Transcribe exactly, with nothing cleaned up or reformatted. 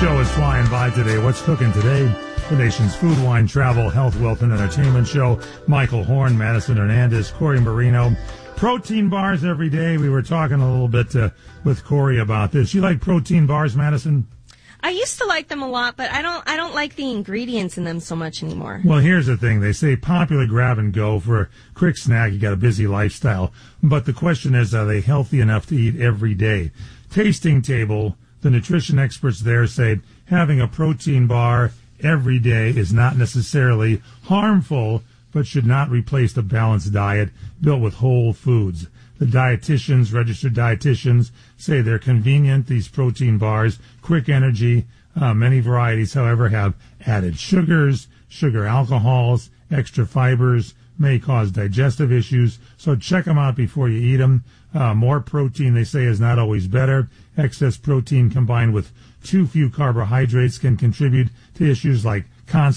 show is flying by today. What's cooking today? The nation's food, wine, travel, health, wealth, and entertainment show. Michael Horn, Madison Hernandez, Corey Marino. Protein bars every day. We were talking a little bit uh, with Corey about this. You like protein bars, Madison? I used to like them a lot, but I don't I don't like the ingredients in them so much anymore. Well, here's the thing. They say popular grab and go for a quick snack. You got a busy lifestyle. But the question is, are they healthy enough to eat every day? Tasting Table, the nutrition experts there say having a protein bar every day is not necessarily harmful, but should not replace the balanced diet built with whole foods. The dietitians, registered dietitians, say they're convenient, these protein bars, quick energy. Uh, many varieties, however, have added sugars, sugar alcohols, extra fibers, may cause digestive issues. So check them out before you eat them. Uh, more protein, they say, is not always better. Excess protein combined with too few carbohydrates can contribute to issues like constipation.